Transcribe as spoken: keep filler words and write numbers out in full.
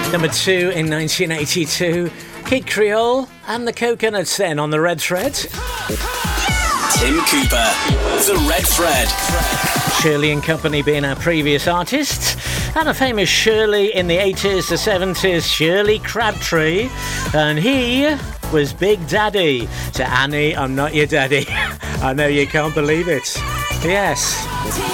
Number two in nineteen eighty-two, Kid Creole and the Coconuts then on the Red Thread. Tim Cooper, the Red Thread. Shirley and Company being our previous artists. And a famous Shirley in the eighties, the seventies, Shirley Crabtree. And he was Big Daddy to Annie, I'm Not Your Daddy. I know you can't believe it. Yes.